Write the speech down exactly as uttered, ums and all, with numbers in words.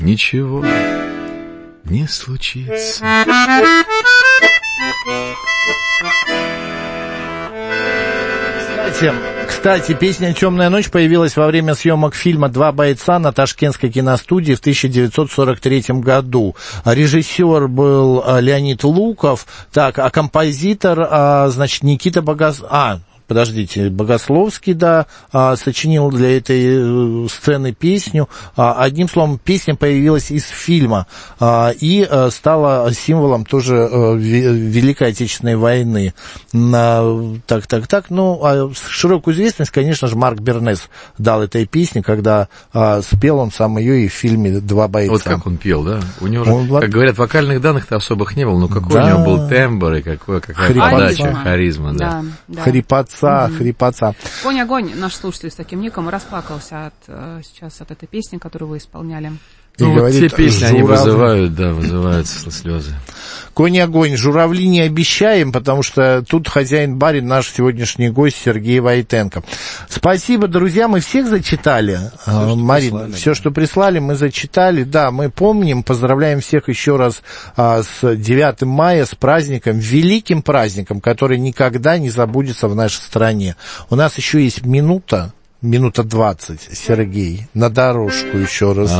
ничего не случится. Кстати, кстати, песня «Темная ночь» появилась во время съемок фильма «Два бойца» на Ташкентской киностудии в тысяча девятьсот сорок третьем году. Режиссер был Леонид Луков, так, а композитор, значит, Никита Богос... А, подождите, Богословский, да, сочинил для этой сцены песню. Одним словом, песня появилась из фильма и стала символом тоже Великой Отечественной войны. Так, так, так. Ну, а широкую известность, конечно же, Марк Бернес дал этой песне, когда спел он сам ее и в фильме «Два бойца». Вот как он пел, да? У него же, он... как говорят, вокальных данных-то особых не было, но какой да. у него был тембр и какой, какая Хрипотца. подача, харизма, да. да, да. Хрипотца. Mm-hmm. Хрипотца. Конь-огонь, наш слушатель с таким ником расплакался от, сейчас от этой песни, которую вы исполняли. Ну, вот говорит, те песни, журав... они вызывают, да, вызывают слезы. Конь-огонь, журавли не обещаем, потому что тут хозяин-барин наш сегодняшний гость Сергей Войтенко. Спасибо, друзья, мы всех зачитали. Все, Марина, прислали, все, да. что прислали, мы зачитали. Да, мы помним, поздравляем всех еще раз а, с девятым мая, с праздником, великим праздником, который никогда не забудется в нашей стране. У нас еще есть минута, минута двадцать, Сергей, на дорожку еще раз.